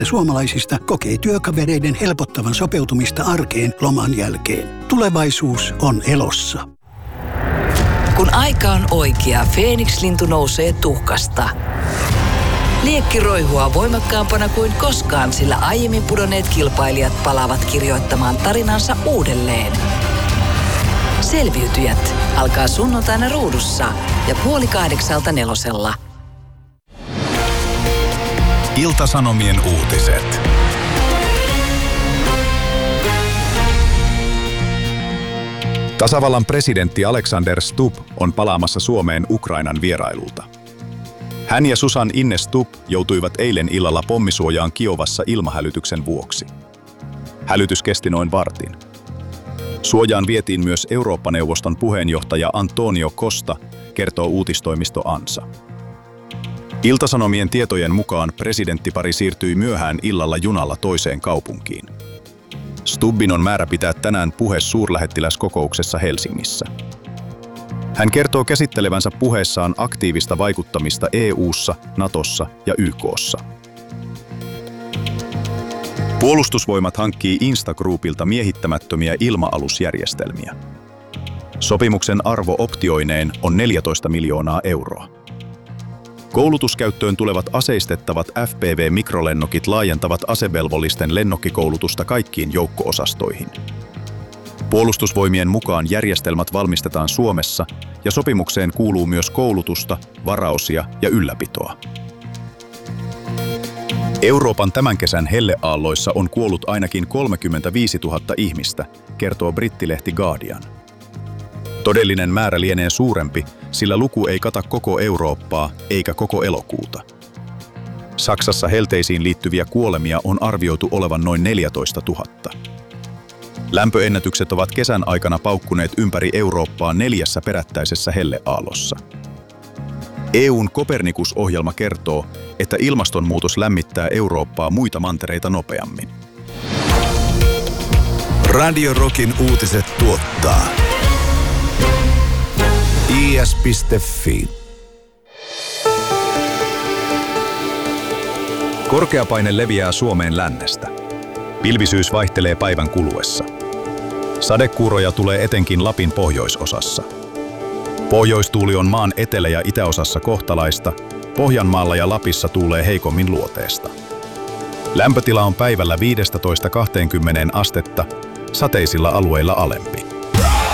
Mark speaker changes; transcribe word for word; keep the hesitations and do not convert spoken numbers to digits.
Speaker 1: suomalaisista kokee työkavereiden helpottavan sopeutumista arkeen loman jälkeen. Tulevaisuus on elossa.
Speaker 2: Kun aika on oikea, Feeniks-lintu nousee tuhkasta. Liekki roihua voimakkaampana kuin koskaan, sillä aiemmin pudonneet kilpailijat palaavat kirjoittamaan tarinansa uudelleen. Selviytyjät alkaa sunnuntaina Ruudussa ja puoli kahdeksalta Nelosella.
Speaker 3: Ilta-Sanomien uutiset. Tasavallan presidentti Alexander Stubb on palaamassa Suomeen Ukrainan vierailulta. Hän ja Susan Inne Stubb joutuivat eilen illalla pommisuojaan Kiovassa ilmahälytyksen vuoksi. Hälytys kesti noin vartin. Suojaan vietiin myös Eurooppa-neuvoston puheenjohtaja Antonio Costa, kertoo uutistoimisto ANSA. Ilta-Sanomien tietojen mukaan presidenttipari siirtyi myöhään illalla junalla toiseen kaupunkiin. Stubbin on määrä pitää tänään puhe suurlähettiläskokouksessa Helsingissä. Hän kertoo käsittelevänsä puheessaan aktiivista vaikuttamista E U:ssa, Natossa ja Y K:ssa. Puolustusvoimat hankkii Instagroupilta miehittämättömiä ilma-alusjärjestelmiä. Sopimuksen arvo optioineen on neljätoista miljoonaa euroa. Koulutuskäyttöön tulevat aseistettavat F P V-mikrolennokit laajentavat asevelvollisten lennokkikoulutusta kaikkiin joukko-osastoihin. Puolustusvoimien mukaan järjestelmät valmistetaan Suomessa ja sopimukseen kuuluu myös koulutusta, varaosia ja ylläpitoa. Euroopan tämän kesän helleaalloissa on kuollut ainakin kolmekymmentäviisituhatta ihmistä, kertoo brittilehti Guardian. Todellinen määrä lienee suurempi, sillä luku ei kata koko Eurooppaa eikä koko elokuuta. Saksassa helteisiin liittyviä kuolemia on arvioitu olevan noin neljätoistatuhatta. Lämpöennätykset ovat kesän aikana paukkuneet ympäri Eurooppaa neljässä perättäisessä helleaallossa. E U:n Copernicus-ohjelma kertoo, että ilmastonmuutos lämmittää Eurooppaa muita mantereita nopeammin.
Speaker 4: Radio Rockin uutiset tuottaa I S piste Fi.
Speaker 3: Korkeapaine leviää Suomeen lännestä. Pilvisyys vaihtelee päivän kuluessa. Sadekuuroja tulee etenkin Lapin pohjoisosassa. Pohjoistuuli on maan etelä- ja itäosassa kohtalaista, Pohjanmaalla ja Lapissa tuulee heikommin luoteesta. Lämpötila on päivällä viisitoista kaksikymmentä astetta, sateisilla alueilla alempi.